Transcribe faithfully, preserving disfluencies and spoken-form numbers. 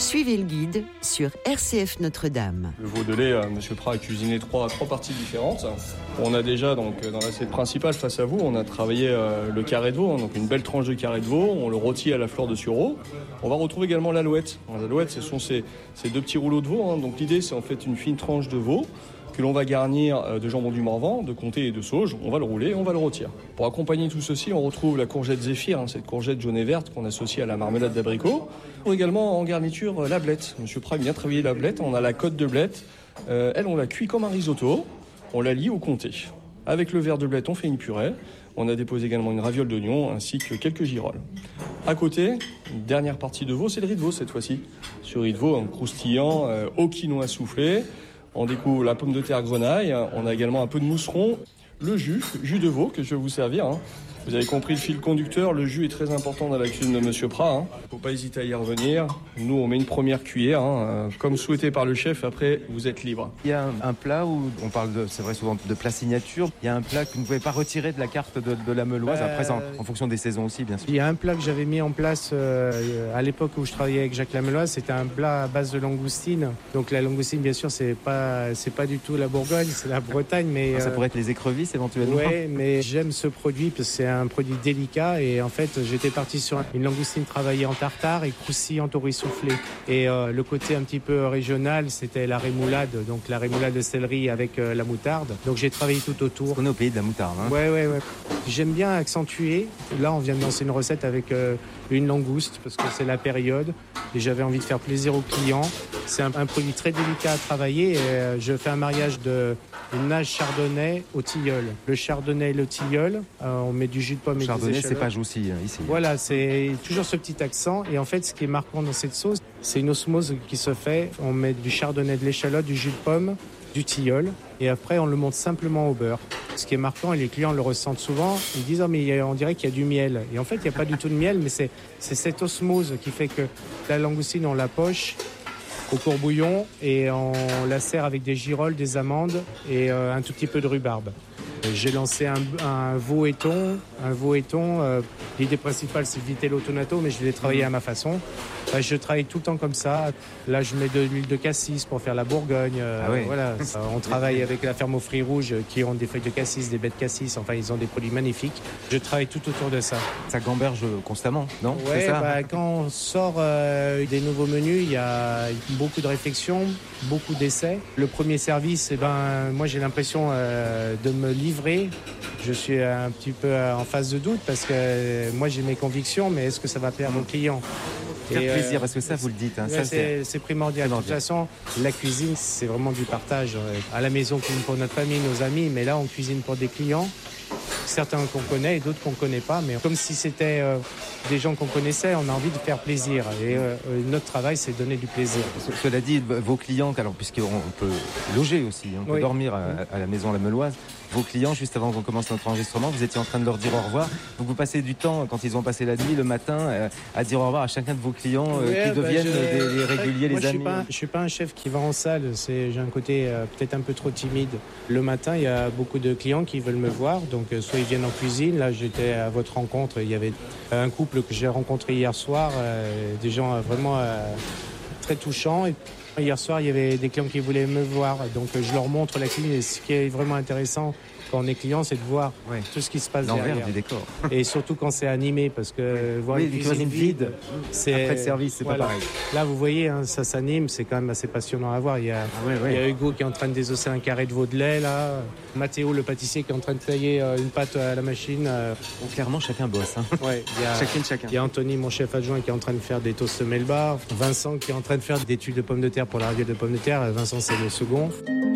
Suivez le guide sur R C F Notre-Dame. Le veau de lait, euh, Monsieur Prat a cuisiné trois, trois parties différentes. On a déjà donc dans l'assiette principale face à vous, on a travaillé euh, le carré de veau, hein, donc une belle tranche de carré de veau. On le rôtit à la fleur de sureau. On va retrouver également l'alouette. Alors, l'alouette, ce sont ces, ces deux petits rouleaux de veau. Hein. Donc l'idée, c'est en fait une fine tranche de veau que l'on va garnir de jambon du Morvan, de comté et de sauge. On va le rouler, on va le rôtir. Pour accompagner tout ceci, on retrouve la courgette zéphyr, hein, cette courgette jaune et verte qu'on associe à la marmelade d'abricot. Ou également en garniture la blette. Monsieur Prat a bien travaillé la blette. On a la côte de blette. Euh, elle, on la cuit comme un risotto. On la lie au comté. Avec le verre de blette, on fait une purée. On a déposé également une raviole d'oignon ainsi que quelques girolles. À côté, une dernière partie de veau, c'est le riz de veau cette fois-ci. Ce riz de veau, un croustillant euh, au quinoa soufflé. On découvre la pomme de terre grenaille, on a également un peu de mousseron, le jus, jus de veau que je vais vous servir. Hein. Vous avez compris le fil conducteur, le jus est très important dans la cuisine de Monsieur Prat. Hein. Faut pas hésiter à y revenir. Nous, on met une première cuillère, hein, comme souhaité par le chef. Après, vous êtes libre. Il y a un, un plat où on parle, de, c'est vrai souvent de plat signature. Il y a un plat que vous ne pouvez pas retirer de la carte de, de la Meuloise, euh... après en, en fonction des saisons aussi, bien sûr. Il y a un plat que j'avais mis en place euh, à l'époque où je travaillais avec Jacques Lameuloise. C'était un plat à base de langoustine. Donc la langoustine, bien sûr, c'est pas, c'est pas du tout la Bourgogne, c'est la Bretagne, mais ah, ça euh... pourrait être les écrevisses éventuellement. Ouais, mais j'aime ce produit parce que c'est un produit délicat. Et en fait, j'étais parti sur une langoustine travaillée en tartare et croustillante au riz soufflé. Et euh, le côté un petit peu régional, c'était la rémoulade, donc la rémoulade de céleri avec euh, la moutarde. Donc j'ai travaillé tout autour. On est au pays de la moutarde. Hein. Ouais, ouais, ouais. J'aime bien accentuer. Là, on vient de lancer une recette avec euh, une langouste parce que c'est la période. Et j'avais envie de faire plaisir aux clients. C'est un, un produit très délicat à travailler. Et euh, je fais un mariage de une nage chardonnay au tilleul. Le chardonnay et le tilleul, euh, on met du jus de pomme et chardonnay, des échalotes. C'est pas jouci ici. Voilà, c'est toujours ce petit accent. Et en fait, ce qui est marquant dans cette sauce, c'est une osmose qui se fait. On met du chardonnay, de l'échalote, du jus de pomme, du tilleul. Et après, on le monte simplement au beurre. Ce qui est marquant, et les clients le ressentent souvent, ils disent oh, mais on dirait qu'il y a du miel. Et en fait, il n'y a pas du tout de miel, mais c'est, c'est cette osmose qui fait que la langoustine, on la poche au courbouillon et on la sert avec des girolles, des amandes et euh, un tout petit peu de rhubarbe. J'ai lancé un, un veau éton. Un veau éton, euh, l'idée principale, c'est de vitello tonato, mais je l'ai travaillé à ma façon. Enfin, je travaille tout le temps comme ça. Là, je mets de l'huile de cassis pour faire la Bourgogne. Euh, ah oui. Voilà. On travaille avec la ferme aux fruits rouges qui ont des feuilles de cassis, des baies de cassis. Enfin, ils ont des produits magnifiques. Je travaille tout autour de ça. Ça gamberge constamment, non? Ouais, c'est ça bah, quand on sort euh, des nouveaux menus, il y a beaucoup de réflexions, beaucoup d'essais. Le premier service, eh ben, moi, j'ai l'impression euh, de me livrer. Je suis un petit peu en phase de doute parce que euh, moi, j'ai mes convictions, mais est-ce que ça va plaire aux clients? Faire Et plaisir, euh, parce que ça, vous le dites. Hein, ouais, ça, c'est, c'est primordial. De toute façon, la cuisine, c'est vraiment du partage. À la maison, on cuisine pour notre famille, nos amis, mais là, on cuisine pour des clients. Certains qu'on connaît et d'autres qu'on ne connaît pas, mais comme si c'était euh, des gens qu'on connaissait, on a envie de faire plaisir. Et euh, notre travail, c'est donner du plaisir. Cela dit, vos clients, alors puisqu'on peut loger aussi, on peut oui. dormir à, à la maison à la Meuloise, vos clients, juste avant qu'on commence notre enregistrement, vous étiez en train de leur dire au revoir. Donc vous passez du temps, quand ils ont passé la nuit, le matin, euh, à dire au revoir à chacun de vos clients euh, ouais, qui bah deviennent je... des, des réguliers, Moi, les je amis. Suis pas, je ne suis pas un chef qui va en salle. C'est, j'ai un côté euh, peut-être un peu trop timide. Le matin, il y a beaucoup de clients qui veulent me voir. Donc euh, soit ils viennent en cuisine. Là, j'étais à votre rencontre. Il y avait un couple que j'ai rencontré hier soir. Euh, des gens euh, vraiment euh, très touchants. Et hier soir, il y avait des clients qui voulaient me voir. Donc euh, je leur montre la cuisine. Et ce qui est vraiment intéressant quand on est client, c'est de voir ouais. tout ce qui se passe l'envers derrière. Du décor. Et surtout quand c'est animé, parce que voir oui, une cuisine vide, c'est après le service, c'est voilà. pas pareil. Là, vous voyez, hein, ça s'anime, c'est quand même assez passionnant à voir. Il y a, ah, ouais, ouais. il y a Hugo qui est en train de désosser un carré de veau de lait, là. Mathéo, le pâtissier, qui est en train de tailler euh, une pâte à la machine. Euh... Bon, clairement, chacun bosse. Hein. Ouais, il y a, chacun, chacun. Il y a Anthony, mon chef adjoint, qui est en train de faire des toasts Melba. Vincent, qui est en train de faire des tuiles de pommes de terre pour la raviole de pommes de terre. Vincent, c'est le second.